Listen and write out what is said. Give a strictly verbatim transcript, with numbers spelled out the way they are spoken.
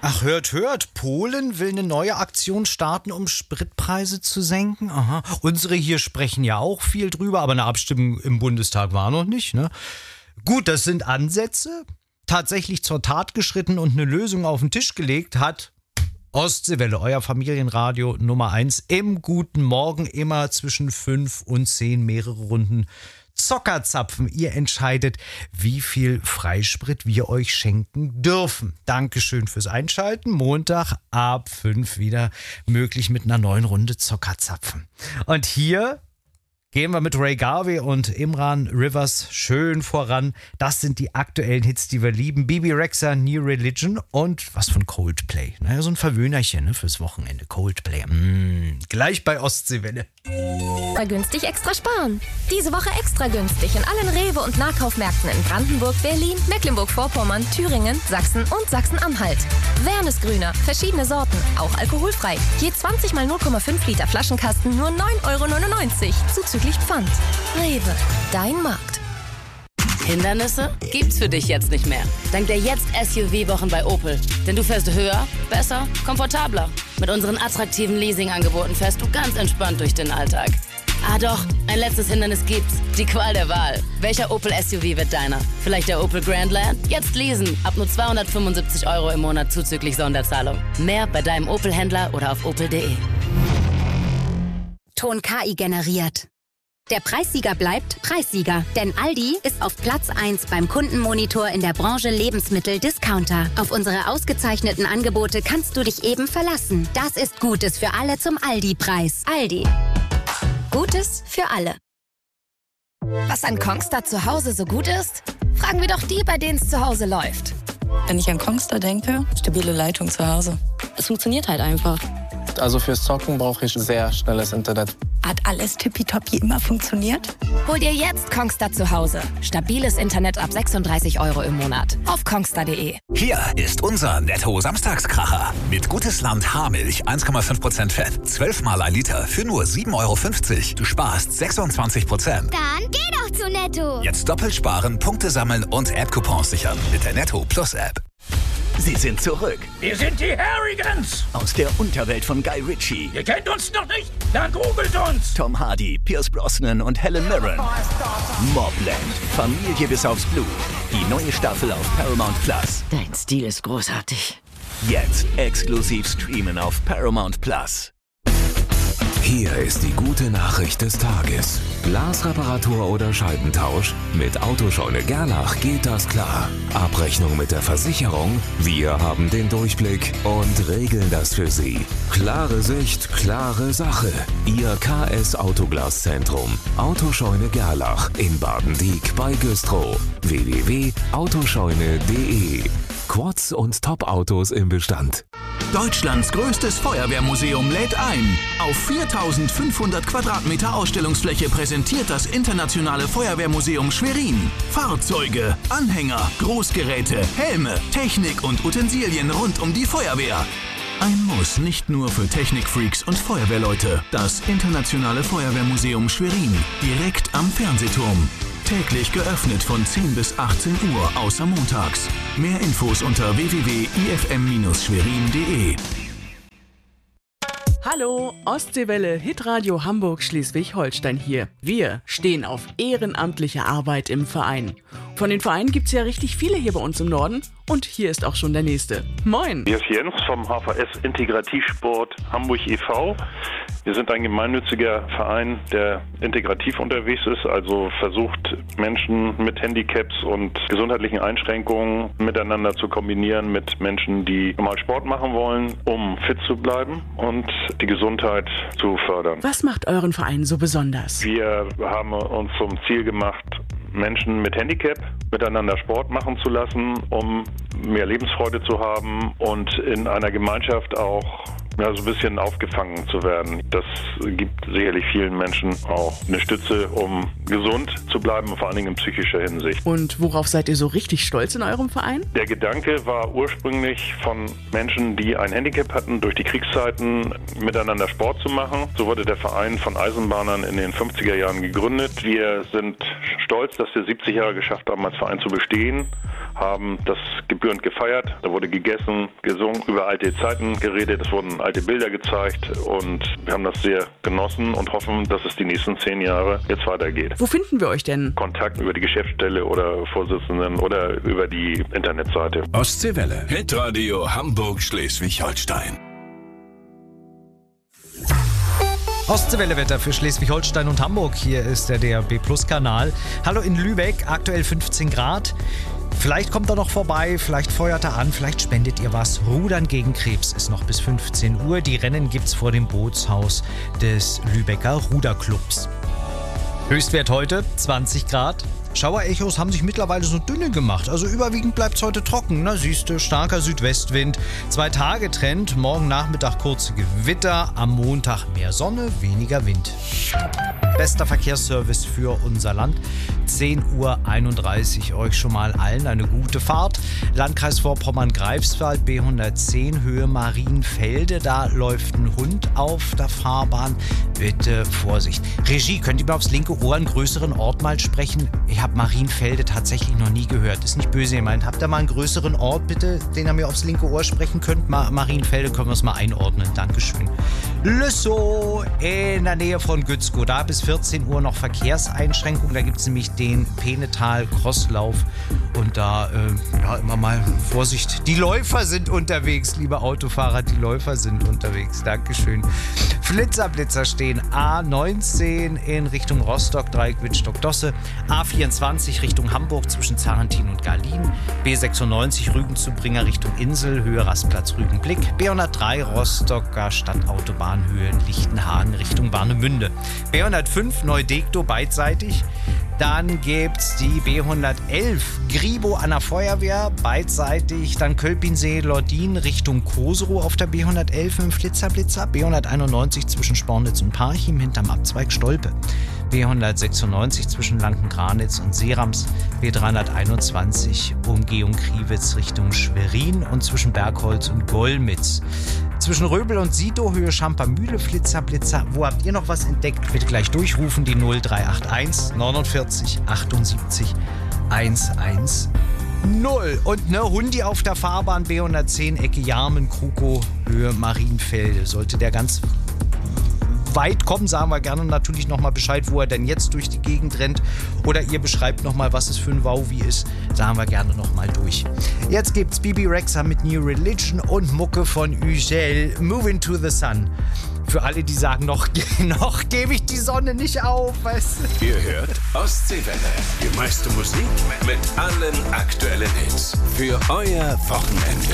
Ach, hört, hört. Polen will eine neue Aktion starten, um Spritpreise zu senken. Aha. Unsere hier sprechen ja auch viel drüber, aber eine Abstimmung im Bundestag war noch nicht, ne? Gut, das sind Ansätze. Tatsächlich zur Tat geschritten und eine Lösung auf den Tisch gelegt hat Ostseewelle, euer Familienradio Nummer eins. Im guten Morgen immer zwischen fünf und zehn mehrere Runden Zockerzapfen. Ihr entscheidet, wie viel Freisprit wir euch schenken dürfen. Dankeschön fürs Einschalten. Montag ab fünf wieder möglich mit einer neuen Runde Zockerzapfen. Und hier gehen wir mit Ray Garvey und Imran Rivers schön voran. Das sind die aktuellen Hits, die wir lieben. Bebe Rexha, New Religion und was von Coldplay. Naja, so ein Verwöhnerchen, ne, fürs Wochenende. Coldplay. Mm, gleich bei Ostseewelle. Extra günstig, extra sparen. Diese Woche extra günstig in allen Rewe- und Nahkaufmärkten in Brandenburg, Berlin, Mecklenburg-Vorpommern, Thüringen, Sachsen und Sachsen-Anhalt. Wernesgrüner, verschiedene Sorten, auch alkoholfrei. Je zwanzig mal null Komma fünf Liter Flaschenkasten nur neun Euro neunundneunzig. Zuzüglich Pfand. Rewe, dein Markt. Hindernisse gibt's für dich jetzt nicht mehr. Dank der Jetzt-S U V-Wochen bei Opel. Denn du fährst höher, besser, komfortabler. Mit unseren attraktiven Leasing-Angeboten fährst du ganz entspannt durch den Alltag. Ah doch, ein letztes Hindernis gibt's. Die Qual der Wahl. Welcher Opel S U V wird deiner? Vielleicht der Opel Grandland? Jetzt leasen. Ab nur zweihundertfünfundsiebzig Euro im Monat zuzüglich Sonderzahlung. Mehr bei deinem Opel-Händler oder auf opel punkt de. Ton K I generiert. Der Preissieger bleibt Preissieger, denn Aldi ist auf Platz eins beim Kundenmonitor in der Branche Lebensmittel-Discounter. Auf unsere ausgezeichneten Angebote kannst du dich eben verlassen. Das ist Gutes für alle zum Aldi-Preis. Aldi. Gutes für alle. Was an Kongstar zu Hause so gut ist? Fragen wir doch die, bei denen es zu Hause läuft. Wenn ich an Kongstar denke, stabile Leitung zu Hause. Es funktioniert halt einfach. Also fürs Zocken brauche ich sehr schnelles Internet. Hat alles tippitoppi immer funktioniert? Hol dir jetzt Kongstar zu Hause. Stabiles Internet ab sechsunddreißig Euro im Monat. Auf kongstar punkt de. Hier ist unser Netto-Samstagskracher. Mit Gutes Land Haarmilch, eins Komma fünf Prozent Fett. zwölf Mal ein Liter für nur sieben Euro fünfzig. Du sparst sechsundzwanzig Prozent. Dann geh doch zu Netto. Jetzt doppelt sparen, Punkte sammeln und App-Coupons sichern mit der Netto Plus App. Sie sind zurück. Wir sind die Harrigans. Aus der Unterwelt von Guy Ritchie. Ihr kennt uns noch nicht? Dann googelt uns. Tom Hardy, Pierce Brosnan und Helen Mirren. Mobland. Familie bis aufs Blut. Die neue Staffel auf Paramount Plus. Dein Stil ist großartig. Jetzt exklusiv streamen auf Paramount Plus. Hier ist die gute Nachricht des Tages. Glasreparatur oder Scheibentausch? Mit Autoscheune Gerlach geht das klar. Abrechnung mit der Versicherung? Wir haben den Durchblick und regeln das für Sie. Klare Sicht, klare Sache. Ihr K S Autoglaszentrum. Autoscheune Gerlach in Baden-Dieck bei Güstrow. w w w punkt autoscheune punkt de. Quads und Top-Autos im Bestand. Deutschlands größtes Feuerwehrmuseum lädt ein. Auf viertausendfünfhundert Quadratmeter Ausstellungsfläche präsentiert das Internationale Feuerwehrmuseum Schwerin Fahrzeuge, Anhänger, Großgeräte, Helme, Technik und Utensilien rund um die Feuerwehr. Ein Muss nicht nur für Technikfreaks und Feuerwehrleute. Das Internationale Feuerwehrmuseum Schwerin, direkt am Fernsehturm. Täglich geöffnet von zehn bis achtzehn Uhr, außer montags. Mehr Infos unter w w w punkt i f m schwerin punkt de. Hallo, Ostseewelle, Hitradio Hamburg Schleswig-Holstein hier. Wir stehen auf ehrenamtliche Arbeit im Verein. Von den Vereinen gibt's ja richtig viele hier bei uns im Norden. Und hier ist auch schon der nächste. Moin! Hier ist Jens vom H V S Integrativsport Hamburg e V Wir sind ein gemeinnütziger Verein, der integrativ unterwegs ist, also versucht, Menschen mit Handicaps und gesundheitlichen Einschränkungen miteinander zu kombinieren mit Menschen, die normal Sport machen wollen, um fit zu bleiben und die Gesundheit zu fördern. Was macht euren Verein so besonders? Wir haben uns zum Ziel gemacht, Menschen mit Handicap miteinander Sport machen zu lassen, um mehr Lebensfreude zu haben und in einer Gemeinschaft auch Ja, so ein bisschen aufgefangen zu werden. Das gibt sicherlich vielen Menschen auch eine Stütze, um gesund zu bleiben, vor allen Dingen in psychischer Hinsicht. Und worauf seid ihr so richtig stolz in eurem Verein? Der Gedanke war ursprünglich von Menschen, die ein Handicap hatten, durch die Kriegszeiten miteinander Sport zu machen. So wurde der Verein von Eisenbahnern in den fünfziger Jahren gegründet. Wir sind stolz, dass wir siebzig Jahre geschafft haben, als Verein zu bestehen, haben das gebührend gefeiert. Da wurde gegessen, gesungen, über alte Zeiten geredet, es wurden alte Bilder gezeigt und wir haben das sehr genossen und hoffen, dass es die nächsten zehn Jahre jetzt weitergeht. Wo finden wir euch denn? Kontakt über die Geschäftsstelle oder Vorsitzenden oder über die Internetseite. Ostseewelle. Hitradio Hamburg Schleswig-Holstein. Ostseewelle-Wetter für Schleswig-Holstein und Hamburg. Hier ist der D A B Plus Kanal. Hallo in Lübeck, aktuell fünfzehn Grad. Vielleicht kommt er noch vorbei, vielleicht feuert er an, vielleicht spendet ihr was. Rudern gegen Krebs ist noch bis fünfzehn Uhr. Die Rennen gibt's vor dem Bootshaus des Lübecker Ruderclubs. Höchstwert heute zwanzig Grad. Schauerechos haben sich mittlerweile so dünne gemacht. Also überwiegend bleibt es heute trocken. Na siehst du, starker Südwestwind. Zwei Tage Trend. Morgen Nachmittag kurze Gewitter. Am Montag mehr Sonne, weniger Wind. Bester Verkehrsservice für unser Land. zehn Uhr einunddreißig. Euch schon mal allen eine gute Fahrt. Landkreis Vorpommern-Greifswald, B hundertzehn, Höhe Marienfelde. Da läuft ein Hund auf der Fahrbahn. Bitte Vorsicht. Regie, könnt ihr mir aufs linke Ohr einen größeren Ort mal sprechen? Ich habe Marienfelde tatsächlich noch nie gehört. Ist nicht böse gemeint. Habt ihr mal einen größeren Ort, bitte, den ihr mir aufs linke Ohr sprechen könnt? Ma- Marienfelde können wir es mal einordnen. Dankeschön. Lüssow in der Nähe von Gützkow. Da bis vierzehn Uhr noch Verkehrseinschränkungen. Da gibt es nämlich den Penetal-Crosslauf. Und da, äh, ja, immer mal Vorsicht. Die Läufer sind unterwegs, liebe Autofahrer. Die Läufer sind unterwegs. Dankeschön. Flitzerblitzer stehen. A neunzehn in Richtung Rostock, Dreieck Wittstock-Dosse. A vierundzwanzig Richtung Hamburg zwischen Zarentin und Garlin. B sechsundneunzig Rügen-Zubringer Richtung Insel, Höhe Rastplatz Rügenblick. B hundertdrei Rostocker Stadtautobahnhöhe Lichtenhagen Richtung Warnemünde. B hundertfünf Neudekto beidseitig. Dann gibt's die B hundertelf Gribo an der Feuerwehr beidseitig. Dann Kölpinsee-Lordin Richtung Koserow auf der B hundertelf im Flitzerblitzer. B hunderteinundneunzig zwischen Spornitz und Parchim hinterm Abzweig Stolpe. B hundertsechsundneunzig zwischen Lanken-Granitz und Seerams. B dreihunderteinundzwanzig Umgehung Kriwitz Richtung Schwerin und zwischen Bergholz und Golmitz. Zwischen Röbel und Sito, Höhe Schampermühle, Flitzer, Blitzer. Wo habt ihr noch was entdeckt? Bitte gleich durchrufen, die null drei acht eins neunundvierzig achtundsiebzig hundertzehn. Und ne, Hundi auf der Fahrbahn, B hundertzehn, Ecke Jarmen, Krukow, Höhe Marienfelde. Sollte der ganz weit kommen, sagen wir gerne natürlich nochmal Bescheid, wo er denn jetzt durch die Gegend rennt. Oder ihr beschreibt nochmal, was es für ein Wauwi ist. Sagen wir gerne nochmal durch. Jetzt gibt's Bibi Rexha mit New Religion und Mucke von Ugel, Moving to the Sun. Für alle, die sagen, noch, noch gebe ich die Sonne nicht auf. Weißt du? Ihr hört Ostseewelle. Die meiste Musik mit allen aktuellen Hits. Für euer Wochenende.